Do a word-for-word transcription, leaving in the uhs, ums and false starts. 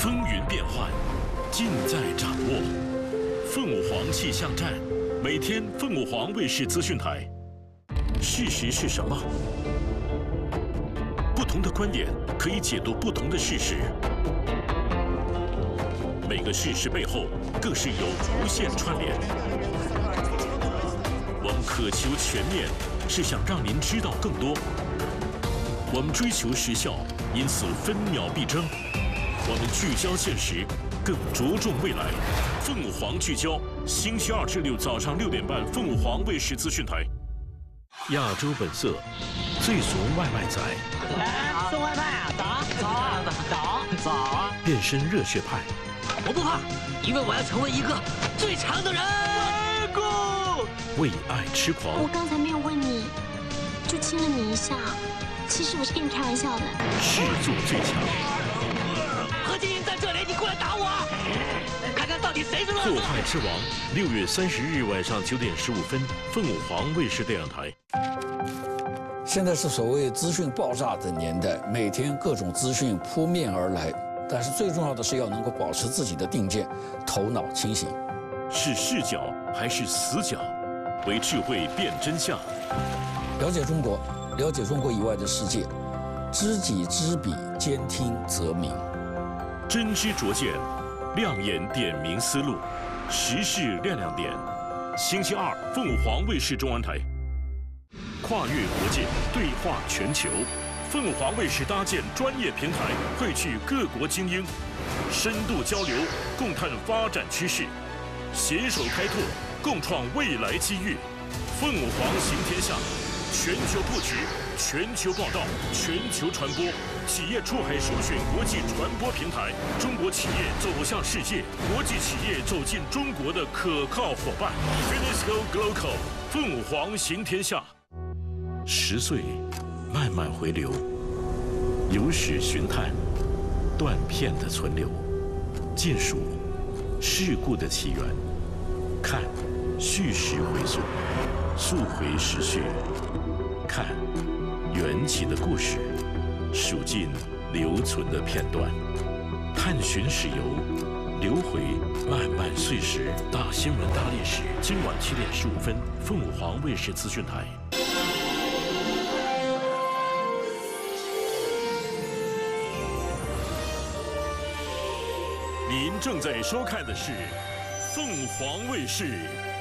风云变幻，尽在掌握。凤舞凰气象站，每天凤舞凰卫视资讯台。事实是什么？不同的观点可以解读不同的事实。每个事实背后，更是有无限串联。我们渴求全面，是想让您知道更多。我们追求时效，因此分秒必争。我们聚焦现实，更着重未来。凤舞凰聚焦，星期二至六早上六点半，凤舞凰卫视资讯台。亚洲本色，最俗外卖仔。 来送外卖啊！早早早早啊！ 变身热血派。 我不怕，因为我要成为一个最强的人。 为爱痴狂。 我刚才没有问你，就亲了你一下。其实我是跟你开玩笑的。 事做最强。 何金英在这里，你过来打我！看看到底谁是恶破坏之王。六月三十日晚上九点十五分，凤舞凰卫视电视台。 现在是所谓资讯爆炸的年代，每天各种资讯扑面而来，但是最重要的是要能够保持自己的定见，头脑清醒。 是视角还是死角？为智慧辨真相。 了解中国，了解中国以外的世界，知己知彼，兼听则明。 真知灼见，亮眼点明思路，时事亮亮点。星期二，凤舞凰卫视中文台。跨越国界，对话全球。凤舞凰卫视搭建专业平台，汇聚各国精英，深度交流，共探发展趋势，携手开拓，共创未来机遇。凤舞凰行天下，全球布局，全球报道，全球传播，企业出海首选国际传播平台，中国企业走向世界，国际企业走进中国的可靠伙伴。Finisco Global， 凤舞凰行天下。十岁，慢慢回流，有史寻探，断片的存留，见数事故的起源，看叙事回溯，溯回时序，看缘起的故事，数尽留存的片段，探寻史游，流回漫漫岁时。大新闻大历史，今晚七点十五分，凤舞凰卫视资讯台。您正在收看的是凤凰卫视。